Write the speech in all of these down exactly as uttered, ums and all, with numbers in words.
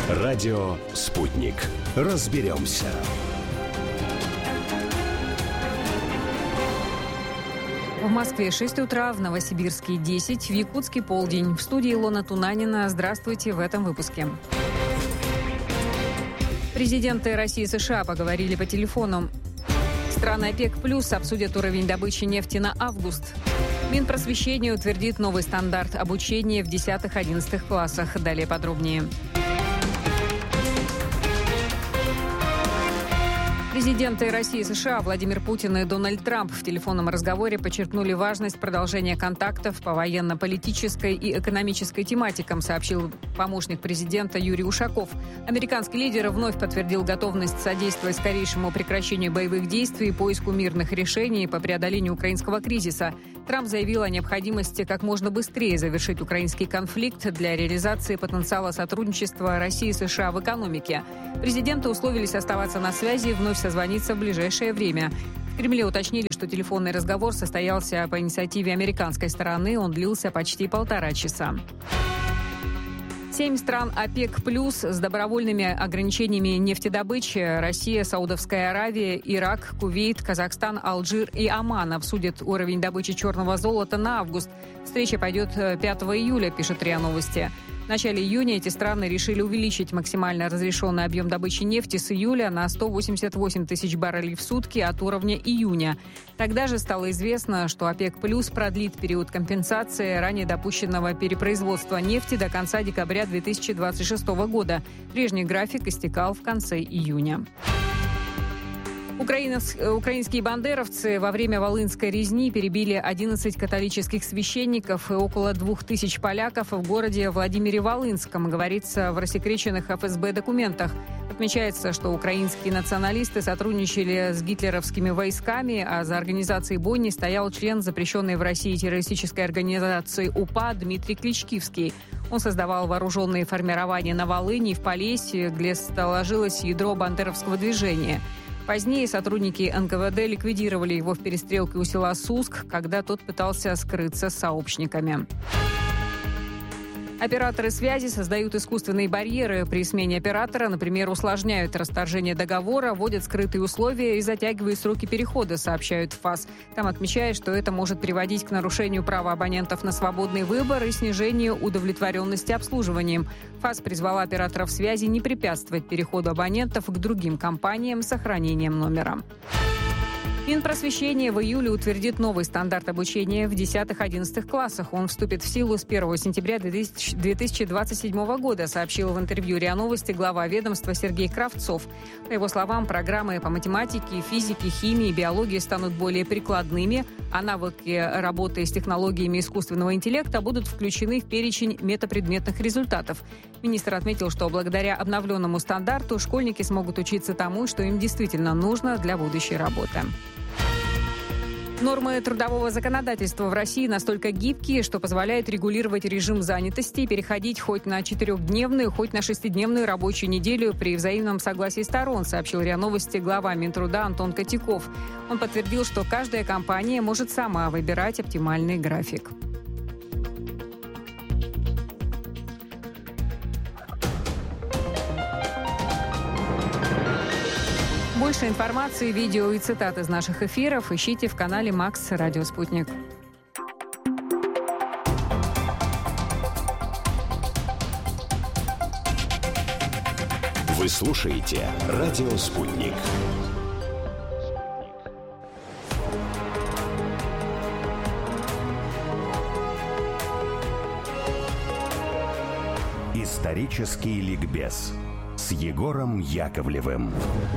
Радио «Спутник». Разберемся. В Москве шесть утра, в Новосибирске десять, в Якутске полдень. В студии Илона Тунанина. Здравствуйте в этом выпуске. Президенты России и США поговорили по телефону. Страны ОПЕК+ обсудят уровень добычи нефти на август. Минпросвещение утвердит новый стандарт обучения в десятых-одиннадцатых классах. Далее подробнее. Президенты России и США Владимир Путин и Дональд Трамп в телефонном разговоре подчеркнули важность продолжения контактов по военно-политической и экономической тематикам, сообщил помощник президента Юрий Ушаков. Американский лидер вновь подтвердил готовность содействовать скорейшему прекращению боевых действий и поиску мирных решений по преодолению украинского кризиса. Трамп заявил о необходимости как можно быстрее завершить украинский конфликт для реализации потенциала сотрудничества России и США в экономике. Президенты условились оставаться на связи и вновь созвониться в ближайшее время. В Кремле уточнили, что телефонный разговор состоялся по инициативе американской стороны. Он длился почти полтора часа. Семь стран ОПЕК+ с добровольными ограничениями нефтедобычи – Россия, Саудовская Аравия, Ирак, Кувейт, Казахстан, Алжир и Оман обсудят уровень добычи черного золота на август. Встреча пойдет пятого июля, пишет РИА Новости. В начале июня эти страны решили увеличить максимально разрешенный объем добычи нефти с июля на сто восемьдесят восемь тысяч баррелей в сутки от уровня июня. Тогда же стало известно, что ОПЕК+ продлит период компенсации ранее допущенного перепроизводства нефти до конца декабря две тысячи двадцать шестого года. Прежний график истекал в конце июня. Украинские бандеровцы во время Волынской резни перебили одиннадцать католических священников и около двух тысяч поляков в городе Владимире-Волынском, говорится в рассекреченных эф эс бэ документах. Отмечается, что украинские националисты сотрудничали с гитлеровскими войсками, а за организацией бойни стоял член запрещенной в России террористической организации УПА Дмитрий Кличкивский. Он создавал вооруженные формирования на Волыни и в Полесье, где сложилось ядро бандеровского движения. Позднее сотрудники эн ка вэ дэ ликвидировали его в перестрелке у села Суск, когда тот пытался скрыться с сообщниками. Операторы связи создают искусственные барьеры при смене оператора, например, усложняют расторжение договора, вводят скрытые условия и затягивают сроки перехода, сообщают ФАС. Там отмечают, что это может приводить к нарушению права абонентов на свободный выбор и снижению удовлетворенности обслуживанием. ФАС призвала операторов связи не препятствовать переходу абонентов к другим компаниям с сохранением номера. Минпросвещение в июле утвердит новый стандарт обучения в десятых-одиннадцатых классах. Он вступит в силу с первого сентября две тысячи двадцать седьмого года, сообщил в интервью РИА Новости глава ведомства Сергей Кравцов. По его словам, программы по математике, физике, химии и биологии станут более прикладными, а навыки работы с технологиями искусственного интеллекта будут включены в перечень метапредметных результатов. Министр отметил, что благодаря обновленному стандарту школьники смогут учиться тому, что им действительно нужно для будущей работы. Нормы трудового законодательства в России настолько гибкие, что позволяют регулировать режим занятости и переходить хоть на четырехдневную, хоть на шестидневную рабочую неделю при взаимном согласии сторон, сообщил РИА Новости глава Минтруда Антон Котяков. Он подтвердил, что каждая компания может сама выбирать оптимальный график. Больше информации, видео и цитат из наших эфиров ищите в канале Макс Радио Спутник. Вы слушаете Радио Спутник. Исторический ликбез с Егором Яковлевым.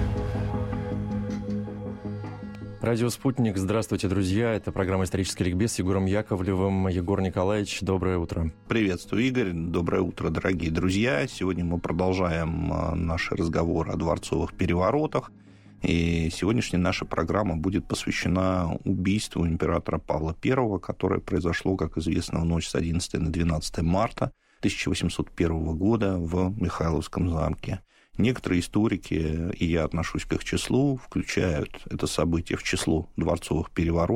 Радио «Спутник». Здравствуйте, друзья. Это программа «Исторический ликбез» с Егором Яковлевым. Егор Николаевич, доброе утро. Приветствую, Игорь. Доброе утро, дорогие друзья. Сегодня мы продолжаем наш разговор о дворцовых переворотах. И сегодняшняя наша программа будет посвящена убийству императора Павла Первого, которое произошло, как известно, в ночь с одиннадцатого на двенадцатое марта тысяча восемьсот первого года в Михайловском замке. Некоторые историки, и я отношусь к их числу, включают это событие в число дворцовых переворотов.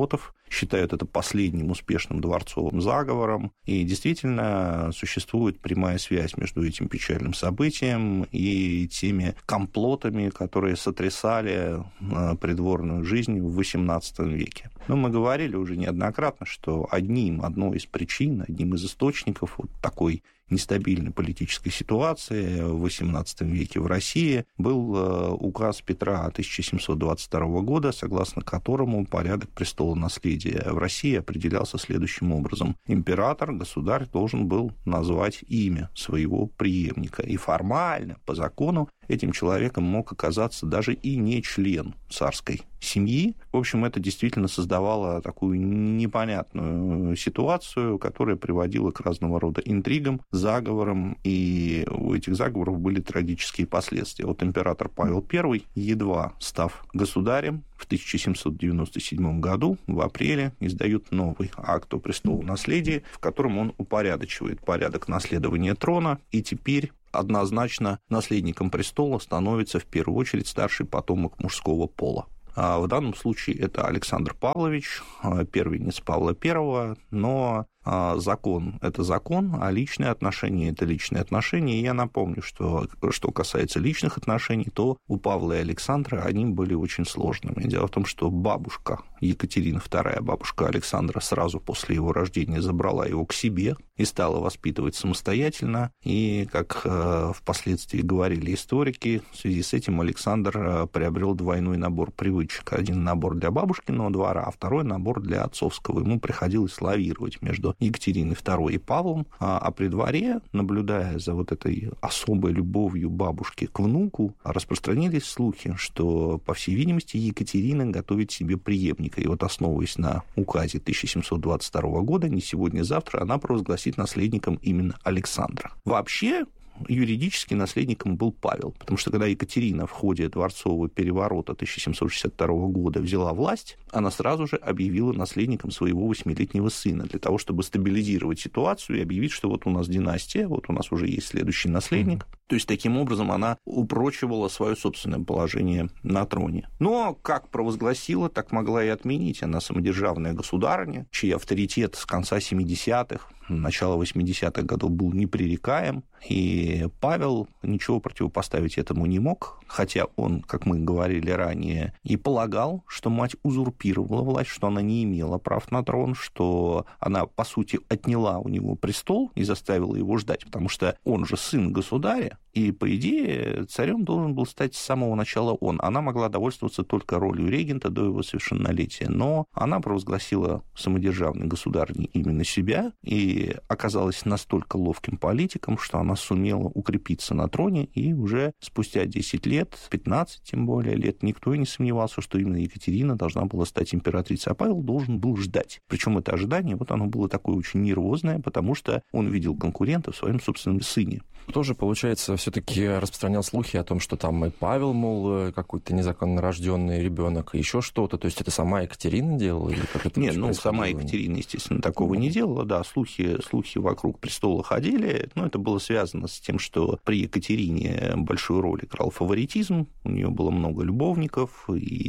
считают это последним успешным дворцовым заговором. И действительно существует прямая связь между этим печальным событием и теми комплотами, которые сотрясали придворную жизнь в восемнадцатом веке. Но мы говорили уже неоднократно, что одним, одной из причин, одним из источников вот такой нестабильной политической ситуации в восемнадцатом веке в России был указ Петра тысяча семьсот двадцать второго года, согласно которому порядок престолонаследия в России определялся следующим образом. Император, государь, должен был назвать имя своего преемника. И формально, по закону, этим человеком мог оказаться даже и не член царской семьи. В общем, это действительно создавало такую непонятную ситуацию, которая приводила к разного рода интригам, заговорам, и у этих заговоров были трагические последствия. Вот император Павел Первый, едва став государем, в тысяча семьсот девяносто седьмом году, в апреле, издает новый акт о престолонаследии, в котором он упорядочивает порядок наследования трона, и теперь однозначно наследником престола становится в первую очередь старший потомок мужского пола. А в данном случае это Александр Павлович, первенец Павла Первого, но закон – это закон, а личные отношения – это личные отношения. И я напомню, что что касается личных отношений, то у Павла и Александра они были очень сложными. Дело в том, что бабушка Екатерина Вторая, бабушка Александра, сразу после его рождения забрала его к себе и стала воспитывать самостоятельно. И, как впоследствии говорили историки, в связи с этим Александр приобрел двойной набор привычек. Один набор для бабушкиного двора, а второй набор для отцовского. Ему приходилось лавировать между Екатериной Второй и Павлом, а при дворе, наблюдая за вот этой особой любовью бабушки к внуку, распространились слухи, что, по всей видимости, Екатерина готовит себе преемника. И вот, основываясь на указе тысяча семьсот двадцать второго года, не сегодня-завтра, она провозгласит наследником именно Александра. Вообще, юридически наследником был Павел, потому что когда Екатерина в ходе дворцового переворота тысяча семьсот шестьдесят второго года взяла власть, она сразу же объявила наследником своего восьмилетнего сына для того, чтобы стабилизировать ситуацию и объявить, что вот у нас династия, вот у нас уже есть следующий наследник. Mm-hmm. То есть, таким образом, она упрочивала свое собственное положение на троне. Но как провозгласила, так могла и отменить. Она самодержавная государыня, чей авторитет с конца семидесятых, начала восьмидесятых годов был непререкаем, и Павел ничего противопоставить этому не мог, хотя он, как мы говорили ранее, и полагал, что мать узурпировала власть, что она не имела прав на трон, что она, по сути, отняла у него престол и заставила его ждать, потому что он же сын государя, и, по идее, царем должен был стать с самого начала он. Она могла довольствоваться только ролью регента до его совершеннолетия, но она провозгласила самодержавной государыней именно себя и оказалась настолько ловким политиком, что она сумела укрепиться на троне, и уже спустя десять лет, пятнадцать тем более лет, никто и не сомневался, что именно Екатерина должна была стать императрицей, а Павел должен был ждать. Причем это ожидание, вот оно было такое очень нервозное, потому что он видел конкурента в своем собственном сыне. Тоже, получается, все-таки распространял слухи о том, что там и Павел, мол, какой-то незаконно рожденный ребенок, и еще что-то. То есть это сама Екатерина делала? Или как это Нет, ну, сама Екатерина, естественно, такого не делала. Да, слухи, слухи вокруг престола ходили. Но это было связано с тем, что при Екатерине большую роль играл фаворитизм. У нее было много любовников,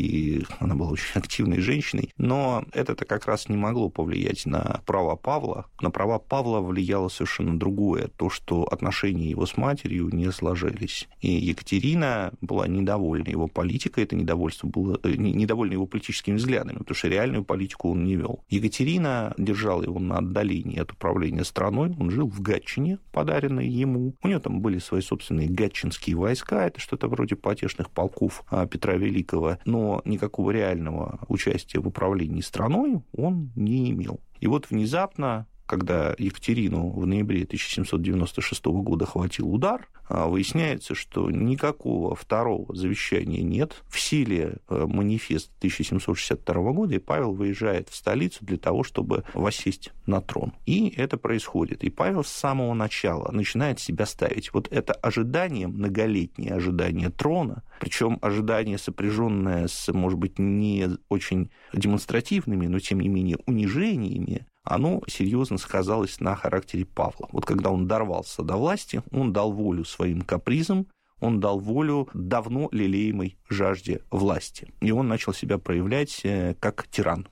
и она была очень активной женщиной. Но это-то как раз не могло повлиять на права Павла. На права Павла влияло совершенно другое. То, что отношения его с матерью не сложились. И Екатерина была недовольна его политикой, это недовольство было, недовольна его политическими взглядами, потому что реальную политику он не вел. Екатерина держала его на отдалении от управления страной, он жил в Гатчине, подаренной ему. У него там были свои собственные гатчинские войска, это что-то вроде потешных полков Петра Великого, но никакого реального участия в управлении страной он не имел. И вот внезапно, когда Екатерину в ноябре тысяча семьсот девяносто шестого года хватил удар, выясняется, что никакого второго завещания нет. В силе манифест тысяча семьсот шестьдесят второго года, и Павел выезжает в столицу для того, чтобы воссесть на трон. И это происходит. И Павел с самого начала начинает себя ставить. Вот это ожидание, многолетнее ожидание трона, причем ожидание, сопряженное с, может быть, не очень демонстративными, но, тем не менее, унижениями, оно серьезно сказалось на характере Павла. Вот когда он дорвался до власти, он дал волю своим капризам, он дал волю давно лелеемой жажде власти. И он начал себя проявлять как тиран.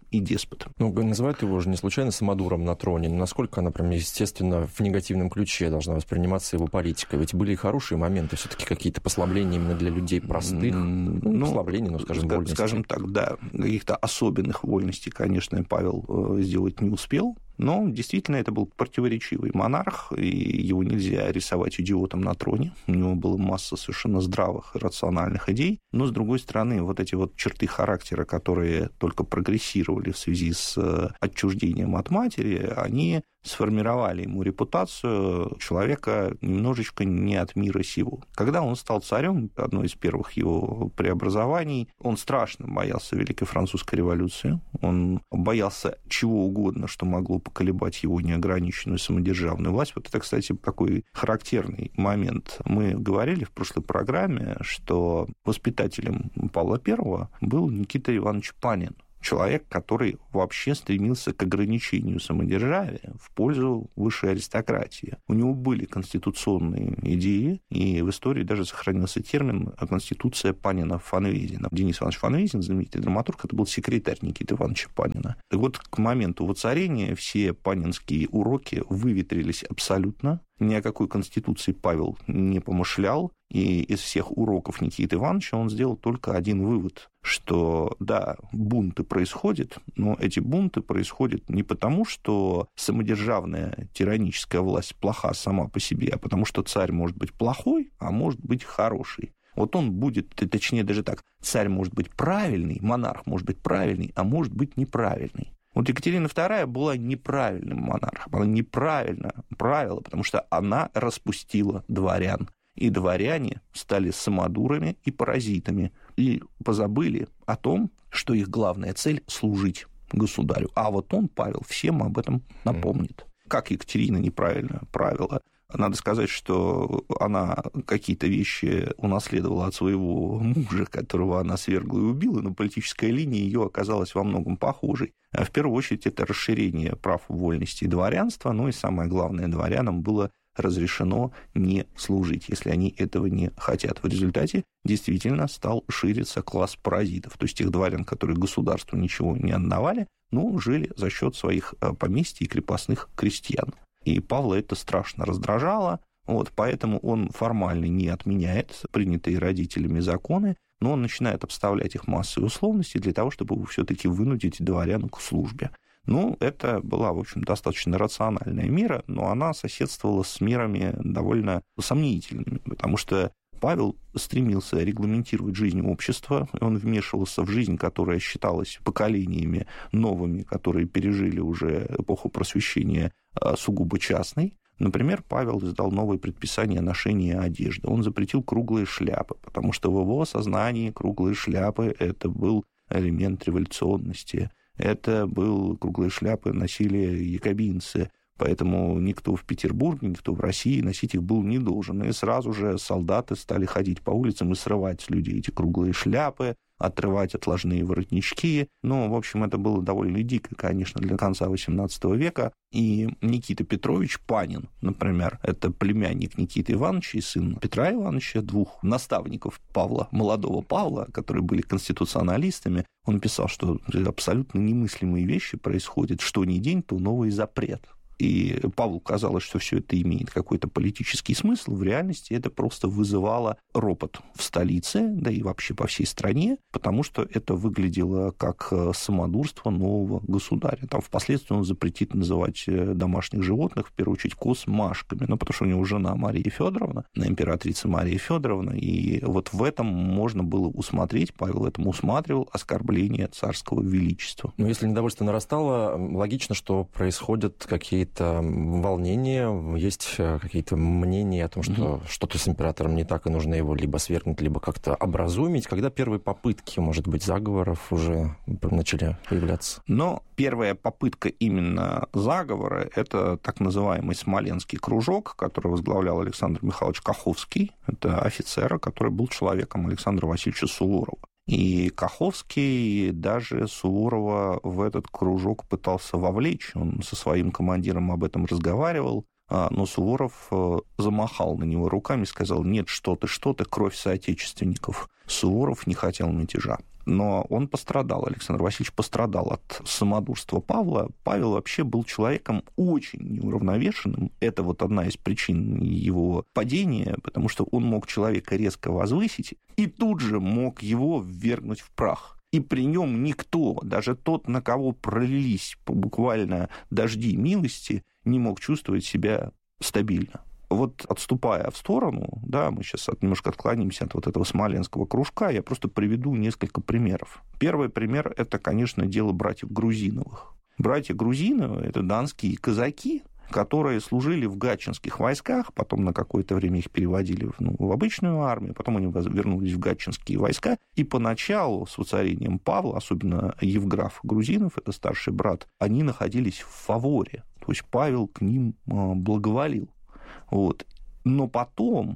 и деспот. Ну, называют его же не случайно самодуром на троне. Насколько, например, естественно, в негативном ключе должна восприниматься его политика? Ведь были и хорошие моменты, все-таки какие-то послабления именно для людей простых. Ну, ну послабления, ну, скажем, вольности. Скажем так, да, каких-то особенных вольностей, конечно, Павел сделать не успел. Но действительно это был противоречивый монарх, и его нельзя рисовать идиотом на троне. У него была масса совершенно здравых, рациональных идей. Но, с другой стороны, вот эти вот черты характера, которые только прогрессировали в связи с отчуждением от матери, они сформировали ему репутацию человека немножечко не от мира сего. Когда он стал царем, одно из первых его преобразований, он страшно боялся Великой Французской революции, он боялся чего угодно, что могло поколебать его неограниченную самодержавную власть. Вот это, кстати, такой характерный момент. Мы говорили в прошлой программе, что воспитателем Павла Первого был Никита Иванович Панин. Человек, который вообще стремился к ограничению самодержавия в пользу высшей аристократии. У него были конституционные идеи, и в истории даже сохранился термин «конституция Панина-Фанвизина». Денис Иванович Фанвизин, знаменитый драматург, это был секретарь Никиты Ивановича Панина. Так вот, к моменту воцарения все панинские уроки выветрились абсолютно. Ни о какой конституции Павел не помышлял, и из всех уроков Никиты Ивановича он сделал только один вывод, что, да, бунты происходят, но эти бунты происходят не потому, что самодержавная тираническая власть плоха сама по себе, а потому что царь может быть плохой, а может быть хороший. Вот он будет, точнее даже так, царь может быть правильный, монарх может быть правильный, а может быть неправильный. Вот Екатерина вторая была неправильным монархом, она неправильно правила, потому что она распустила дворян. И дворяне стали самодурами и паразитами, и позабыли о том, что их главная цель – служить государю. А вот он, Павел, всем об этом напомнит. Как Екатерина неправильно правила. Надо сказать, что она какие-то вещи унаследовала от своего мужа, которого она свергла и убила, но политическая линия ее оказалась во многом похожей. В первую очередь, это расширение прав вольности дворянства, ну и самое главное, дворянам было разрешено не служить, если они этого не хотят. В результате действительно стал шириться класс паразитов, то есть тех дворян, которые государству ничего не отдавали, но жили за счет своих поместий и крепостных крестьян. И Павла это страшно раздражало, вот, поэтому он формально не отменяет принятые родителями законы, но он начинает обставлять их массой условностей для того, чтобы все-таки вынудить дворян к службе. Ну, это была, в общем, достаточно рациональная мера, но она соседствовала с мерами довольно сомнительными, потому что Павел стремился регламентировать жизнь общества, он вмешивался в жизнь, которая считалась поколениями новыми, которые пережили уже эпоху просвещения сугубо частной. Например, Павел издал новые предписания ношения одежды. Он запретил круглые шляпы, потому что в его сознании круглые шляпы – это был элемент революционности. Это был, круглые шляпы носили якобинцы, поэтому никто в Петербурге, никто в России носить их был не должен. И сразу же солдаты стали ходить по улицам и срывать с людей эти круглые шляпы, отрывать отложные воротнички. Ну, в общем, это было довольно дико, конечно, для конца восемнадцатого века. И Никита Петрович Панин, например, это племянник Никиты Ивановича и сын Петра Ивановича, двух наставников Павла, молодого Павла, которые были конституционалистами. Он писал, что абсолютно немыслимые вещи происходят, что ни день, то новый запрет. И Павлу казалось, что все это имеет какой-то политический смысл. В реальности это просто вызывало ропот в столице, да и вообще по всей стране, потому что это выглядело как самодурство нового государя. Там впоследствии он запретит называть домашних животных, в первую очередь коз, машками, ну, потому что у него жена Мария Федоровна, императрица Мария Федоровна, и вот в этом можно было усмотреть, Павел этому усматривал, оскорбление царского величества. Но если недовольство нарастало, логично, что происходят какие-то волнения, есть какие-то мнения о том, что mm-hmm. что-то с императором не так, и нужно его либо свергнуть, либо как-то образумить. Когда первые попытки, может быть, заговоров уже начали появляться? Но первая попытка именно заговора – это так называемый Смоленский кружок, который возглавлял Александр Михайлович Каховский. Это офицер, который был человеком Александра Васильевича Суворова. И Каховский даже Суворова в этот кружок пытался вовлечь. Он со своим командиром об этом разговаривал, но Суворов замахал на него руками и сказал: «Нет, что ты, что ты, кровь соотечественников». Суворов не хотел мятежа. Но он пострадал, Александр Васильевич пострадал от самодурства Павла. Павел вообще был человеком очень неуравновешенным. Это вот одна из причин его падения, потому что он мог человека резко возвысить и тут же мог его ввергнуть в прах. И при нем никто, даже тот, на кого пролились буквально дожди милости, не мог чувствовать себя стабильно. Вот отступая в сторону, да, мы сейчас немножко отклонимся от вот этого смоленского кружка, я просто приведу несколько примеров. Первый пример – это, конечно, дело братьев Грузиновых. Братья Грузиновы – это донские казаки, которые служили в гатчинских войсках, потом на какое-то время их переводили в, ну, в обычную армию, потом они вернулись в гатчинские войска, и поначалу с воцарением Павла, особенно Евграф Грузинов, это старший брат, они находились в фаворе, то есть Павел к ним благоволил. Вот. Но потом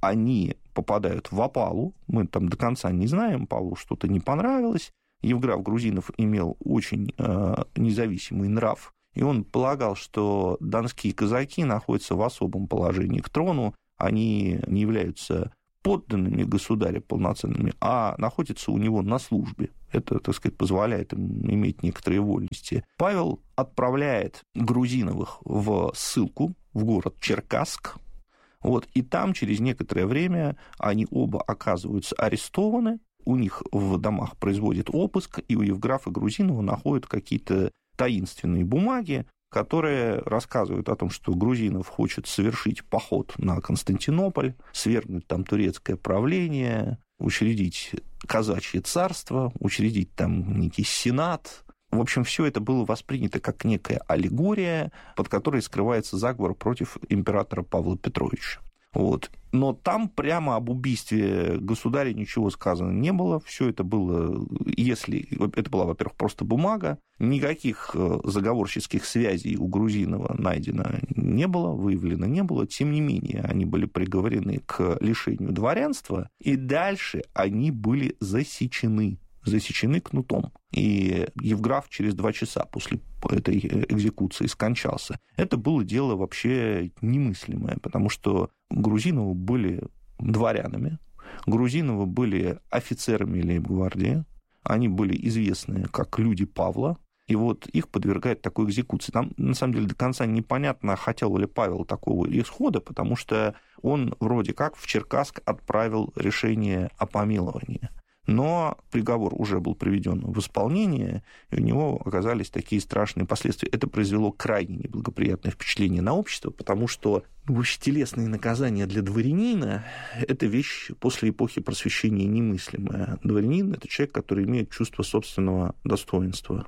они попадают в опалу, мы там до конца не знаем, Павлу что-то не понравилось, Евграф Грузинов имел очень э, независимый нрав, и он полагал, что донские казаки находятся в особом положении к трону, они не являются подданными государя полноценными, а находятся у него на службе. Это, так сказать, позволяет им иметь некоторые вольности. Павел отправляет Грузиновых в ссылку в город Черкасск, вот, и там через некоторое время они оба оказываются арестованы, у них в домах производят обыск, и у Евграфа Грузинова находят какие-то таинственные бумаги, которые рассказывают о том, что Грузинов хочет совершить поход на Константинополь, свергнуть там турецкое правление, учредить казачье царство, учредить там некий сенат. В общем, все это было воспринято как некая аллегория, под которой скрывается заговор против императора Павла Петровича. Вот. Но там прямо об убийстве государя ничего сказано не было. Все это было, если... Это была, во-первых, просто бумага. Никаких заговорческих связей у Грузинова найдено не было, выявлено не было. Тем не менее, они были приговорены к лишению дворянства, и дальше они были засечены. засечены кнутом. И Евграф через два часа после этой экзекуции скончался. Это было дело вообще немыслимое, потому что Грузиновы были дворянами, Грузиновы были офицерами лейб-гвардии, они были известны как люди Павла, и вот их подвергают такой экзекуции. Там, на самом деле, до конца непонятно, хотел ли Павел такого исхода, потому что он вроде как в Черкасск отправил решение о помиловании. Но приговор уже был приведен в исполнение, и у него оказались такие страшные последствия. Это произвело крайне неблагоприятное впечатление на общество, потому что ну, телесные наказания для дворянина – это вещь после эпохи Просвещения немыслимая. Дворянин – это человек, который имеет чувство собственного достоинства.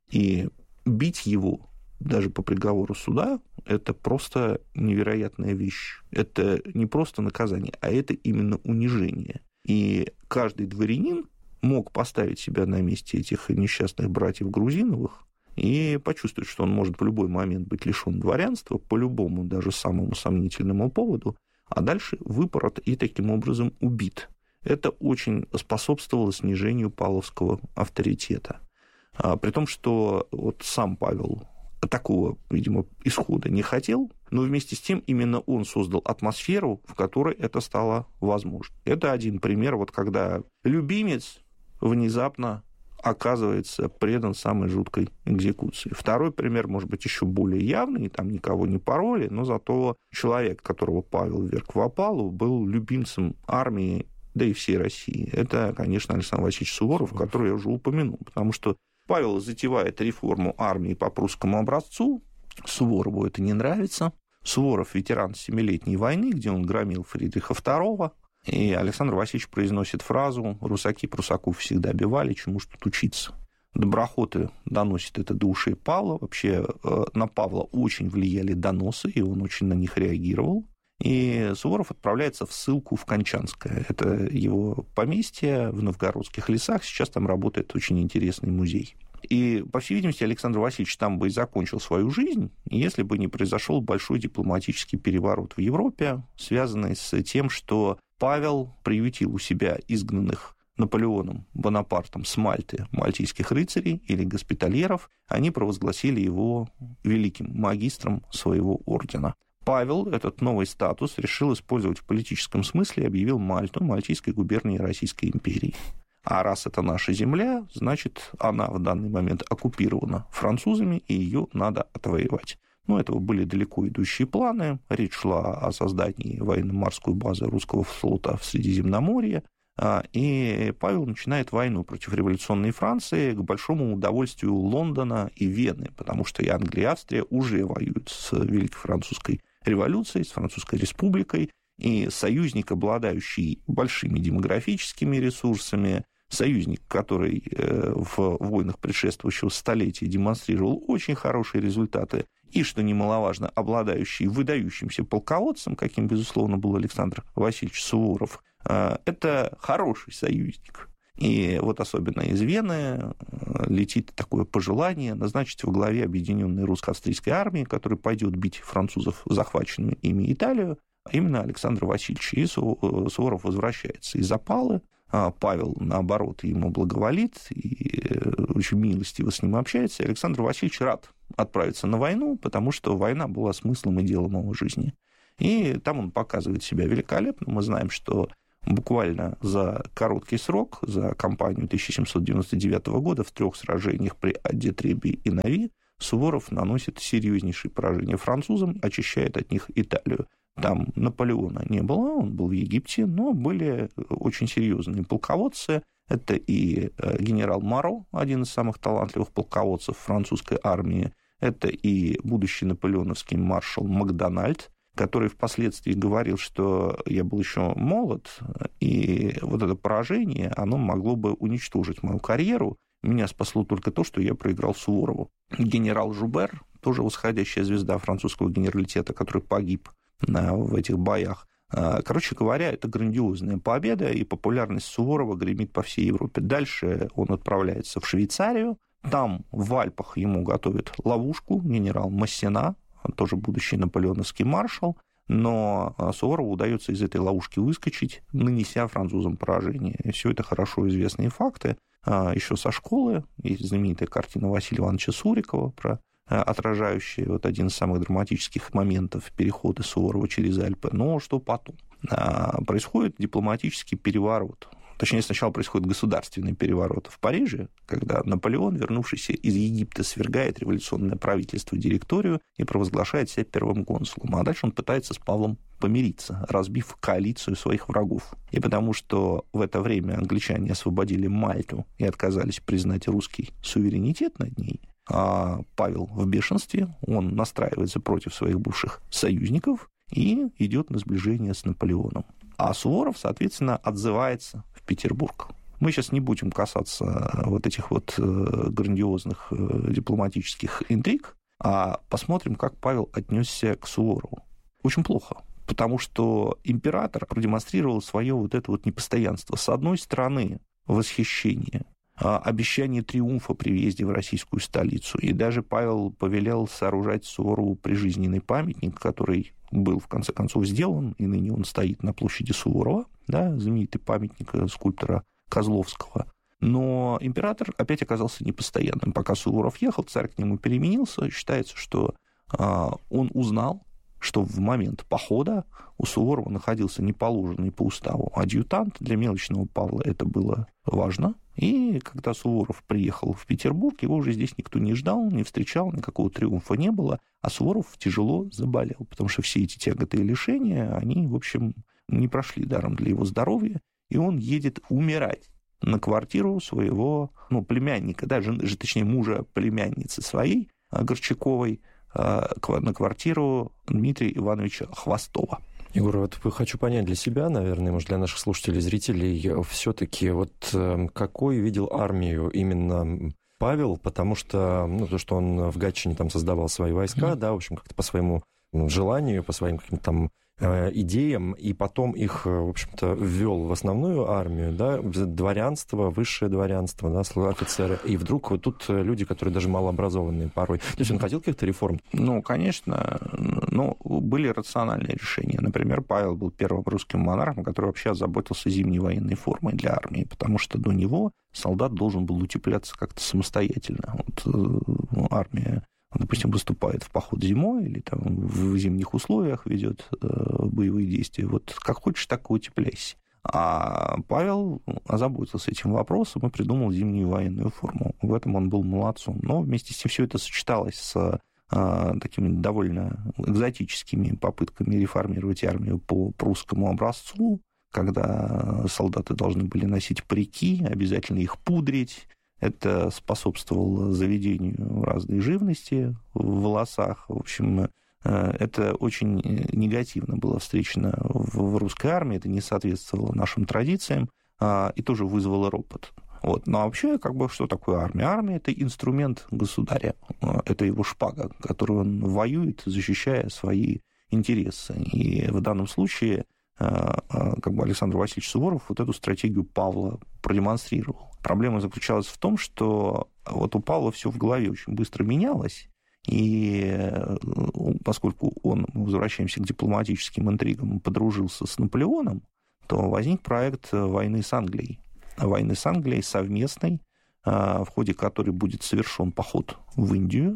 И бить его даже по приговору суда – это просто невероятная вещь. Это не просто наказание, а это именно унижение. И каждый дворянин мог поставить себя на месте этих несчастных братьев Грузиновых и почувствовать, что он может в любой момент быть лишен дворянства по любому, даже самому сомнительному поводу, а дальше выпорот и таким образом убит. Это очень способствовало снижению павловского авторитета. При том, что вот сам Павел такого, видимо, исхода не хотел, но вместе с тем именно он создал атмосферу, в которой это стало возможно. Это один пример, вот когда любимец внезапно оказывается предан самой жуткой экзекуции. Второй пример, может быть, еще более явный, там никого не пороли, но зато человек, которого Павел вверг в опалу, был любимцем армии, да и всей России. Это, конечно, Александр Васильевич Суворов, который я уже упомянул, потому что Павел затевает реформу армии по прусскому образцу, Суворову это не нравится. Суворов ветеран Семилетней войны, где он громил Фридриха второго, и Александр Васильевич произносит фразу «Русаки прусаков всегда бивали, чему ж тут учиться». Доброхоты доносят это до ушей Павла. Вообще на Павла очень влияли доносы, и он очень на них реагировал. И Суворов отправляется в ссылку в Кончанское. Это его поместье в новгородских лесах. Сейчас там работает очень интересный музей. И, по всей видимости, Александр Васильевич там бы и закончил свою жизнь, если бы не произошел большой дипломатический переворот в Европе, связанный с тем, что Павел приютил у себя изгнанных Наполеоном Бонапартом с Мальты мальтийских рыцарей или госпитальеров. Они провозгласили его великим магистром своего ордена. Павел этот новый статус решил использовать в политическом смысле и объявил Мальту мальтийской губернией Российской империи. А раз это наша земля, значит, она в данный момент оккупирована французами, и ее надо отвоевать. Но этого были далеко идущие планы. Речь шла о создании военно-морской базы русского флота в Средиземноморье. И Павел начинает войну против революционной Франции к большому удовольствию Лондона и Вены, потому что и Англия, и Австрия уже воюют с Великой Французской революцией, с Французской республикой, и союзник, обладающий большими демографическими ресурсами, союзник, который в войнах предшествующего столетия демонстрировал очень хорошие результаты, и, что немаловажно, обладающий выдающимся полководцем, каким, безусловно, был Александр Васильевич Суворов, это хороший союзник. И вот особенно из Вены летит такое пожелание назначить во главе объединенной русско-австрийской армии, которая пойдет бить французов, захваченную ими Италию, именно Александра Васильевича. И Суворов возвращается из опалы. Павел, наоборот, ему благоволит и очень милостиво с ним общается. И Александр Васильевич рад отправиться на войну, потому что война была смыслом и делом его жизни. И там он показывает себя великолепно. Мы знаем, что буквально за короткий срок, за кампанию тысяча семьсот девяносто девятого года, в трех сражениях при Адде-Требе и Нави Суворов наносит серьезнейшие поражения французам, очищает от них Италию. Там Наполеона не было, он был в Египте, но были очень серьезные полководцы. Это и генерал Моро, один из самых талантливых полководцев французской армии. Это и будущий наполеоновский маршал Макдональд, который впоследствии говорил, что я был еще молод, и вот это поражение, оно могло бы уничтожить мою карьеру. Меня спасло только то, что я проиграл Суворову. Генерал Жубер, тоже восходящая звезда французского генералитета, который погиб в этих боях. Короче говоря, это грандиозная победа, и популярность Суворова гремит по всей Европе. Дальше он отправляется в Швейцарию. Там в Альпах ему готовят ловушку генерал Массена, тоже будущий наполеоновский маршал, но Суворову удается из этой ловушки выскочить, нанеся французам поражение. И все это хорошо известные факты. Еще со школы есть знаменитая картина Василия Ивановича Сурикова, про отражающая вот один из самых драматических моментов перехода Суворова через Альпы. Но что потом? Происходит дипломатический переворот. Точнее, сначала происходит государственный переворот в Париже, когда Наполеон, вернувшийся из Египта, свергает революционное правительство, директорию и провозглашает себя первым консулом. А дальше он пытается с Павлом помириться, разбив коалицию своих врагов. И потому что в это время англичане освободили Мальту и отказались признать русский суверенитет над ней, а Павел в бешенстве, он настраивается против своих бывших союзников и идет на сближение с Наполеоном. А Суворов, соответственно, отзывается в Петербург. Мы сейчас не будем касаться вот этих вот грандиозных дипломатических интриг, а посмотрим, как Павел отнесся к Суворову. Очень плохо, потому что император продемонстрировал свое вот это вот непостоянство. С одной стороны, восхищение, обещание триумфа при въезде в российскую столицу. И даже Павел повелел сооружать Суворову прижизненный памятник, который был, в конце концов, сделан, и ныне он стоит на площади Суворова, да, знаменитый памятник скульптора Козловского. Но император опять оказался непостоянным. Пока Суворов ехал, царь к нему переменился. Считается, что а, он узнал, что в момент похода у Суворова находился неположенный по уставу адъютант. Для мелочного Павла это было важно. И когда Суворов приехал в Петербург, его уже здесь никто не ждал, не встречал, никакого триумфа не было, а Суворов тяжело заболел, потому что все эти тяготы и лишения, они, в общем, не прошли даром для его здоровья, и он едет умирать на квартиру своего, ну, племянника, да, жен, точнее, мужа племянницы своей, Горчаковой, на квартиру Дмитрия Ивановича Хвостова. Егор, вот хочу понять для себя, наверное, может, для наших слушателей, зрителей, все-таки вот какой видел армию именно Павел, потому что, ну, то, что он в Гатчине там создавал свои войска, mm-hmm. да, в общем, как-то по своему желанию, по своим каким-то там идеям, и потом их, в общем-то, ввел в основную армию, да, дворянство, высшее дворянство, да, офицеры, и вдруг вот тут люди, которые даже малообразованные порой. То есть он хотел каких-то реформ? Ну, конечно, но были рациональные решения. Например, Павел был первым русским монархом, который вообще озаботился зимней военной формой для армии, потому что до него солдат должен был утепляться как-то самостоятельно. Вот армия, допустим, выступает в поход зимой или там в зимних условиях ведет э, боевые действия. Вот как хочешь, так и утепляйся. А Павел озаботился этим вопросом и придумал зимнюю военную форму. В этом он был молодцом. Но вместе с тем все это сочеталось с а, такими довольно экзотическими попытками реформировать армию по прусскому образцу, когда солдаты должны были носить парики, обязательно их пудрить. Это способствовало заведению разной живности в волосах. В общем, это очень негативно было встречено в русской армии, это не соответствовало нашим традициям и тоже вызвало ропот. Вот. Но вообще, как бы, что такое армия? Армия – это инструмент государя, это его шпага, которую он воюет, защищая свои интересы. И в данном случае как бы Александр Васильевич Суворов вот эту стратегию Павла продемонстрировал. Проблема заключалась в том, что вот у Павла все в голове очень быстро менялось, и поскольку он, мы возвращаемся к дипломатическим интригам, подружился с Наполеоном, то возник проект войны с Англией. Войны с Англией совместной, в ходе которой будет совершен поход в Индию,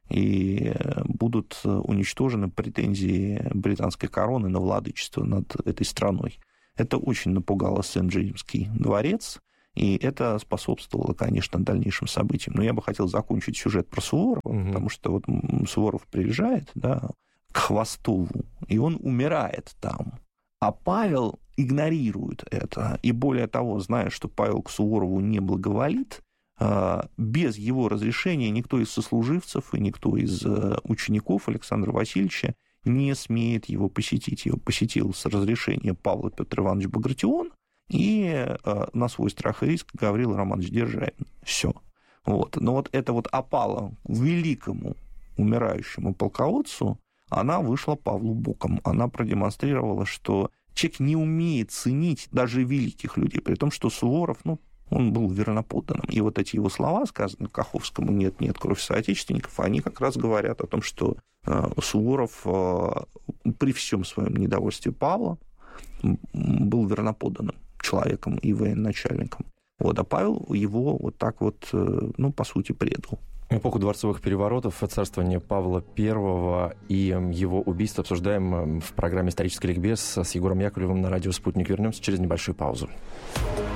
и будут уничтожены претензии британской короны на владычество над этой страной. Это очень напугало Сент-Джеймский дворец, и это способствовало, конечно, дальнейшим событиям. Но я бы хотел закончить сюжет про Суворова, угу. потому что вот Суворов приезжает, да, к Хвостову, и он умирает там. А Павел игнорирует это. И более того, зная, что Павел к Суворову не благоволит, без его разрешения никто из сослуживцев и никто из учеников Александра Васильевича не смеет его посетить. Его посетил с разрешения Павла Петр Иванович Багратион и на свой страх и риск Гаврил Романович Державин. Все. Вот. Но вот эта вот опала великому умирающему полководцу, она вышла Павлу боком. Она продемонстрировала, что человек не умеет ценить даже великих людей, при том, что Суворов, ну, он был верноподданным. И вот эти его слова, сказанные Каховскому «нет-нет, кровь соотечественников», они как раз говорят о том, что Суворов при всем своем недовольстве Павла был верноподданным человеком и военачальником. Вот, а Павел его вот так вот, ну, по сути, предал. Эпоху дворцовых переворотов, царствование Павла Первого и его убийство обсуждаем в программе «Исторический ликбез» с Егором Яковлевым на радио «Спутник». Вернемся через небольшую паузу.